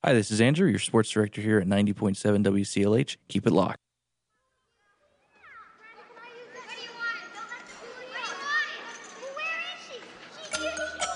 Hi, this is Andrew, your sports director here at 90.7 WCLH. Keep it locked.